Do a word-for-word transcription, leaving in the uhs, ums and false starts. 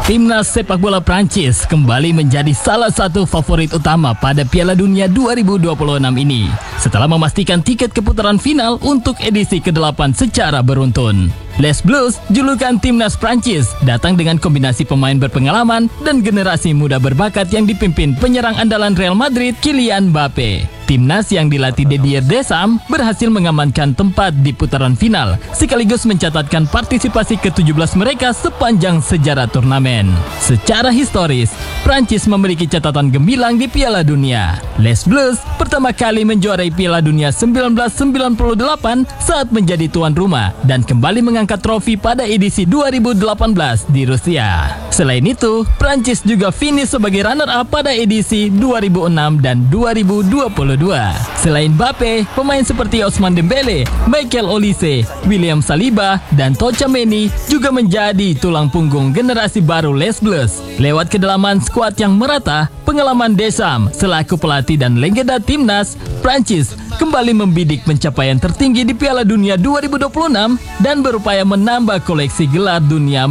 Timnas sepak bola Prancis kembali menjadi salah satu favorit utama pada Piala Dunia dua ribu dua puluh enam ini setelah memastikan tiket ke putaran final untuk edisi kedelapan secara beruntun. Les Bleus, julukan Timnas Prancis, datang dengan kombinasi pemain berpengalaman dan generasi muda berbakat yang dipimpin penyerang andalan Real Madrid, Kylian Mbappe. Timnas yang dilatih Didier Deschamps berhasil mengamankan tempat di putaran final, sekaligus mencatatkan partisipasi ke tujuh belas mereka sepanjang sejarah turnamen. Secara historis, Prancis memiliki catatan gemilang di Piala Dunia. Les Bleus pertama kali menjuarai Piala Dunia seribu sembilan ratus sembilan puluh delapan saat menjadi tuan rumah dan kembali mengangkat trofi pada edisi dua ribu delapan belas di Rusia. Selain itu, Prancis juga finish sebagai runner-up pada edisi dua ribu enam dan dua ribu dua puluh dua. Selain Mbappe, pemain seperti Ousmane Dembele, Michael Olise, William Saliba, dan Tchouaméni juga menjadi tulang punggung generasi baru Les Bleus. Lewat kedalaman skuad yang merata, pengalaman Deschamps selaku pelatih dan legenda timnas, Prancis kembali membidik pencapaian tertinggi di Piala Dunia dua ribu dua puluh enam dan berupaya menambah koleksi gelar dunia